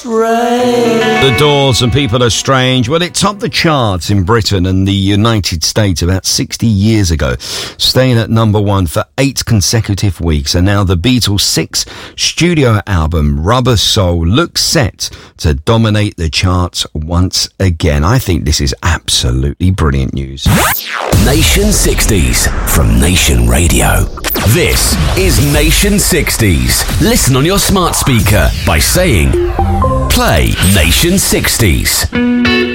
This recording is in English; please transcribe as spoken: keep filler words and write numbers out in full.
The Doors and People Are Strange. Well, it topped the charts in Britain and the United States about sixty years ago, staying at number one for eight consecutive weeks. And now the Beatles' sixth studio album, Rubber Soul, looks set to dominate the charts once again. I think this is absolutely brilliant news. Nation sixties from Nation Radio. This is Nation sixties. Listen on your smart speaker by saying, play Nation sixties.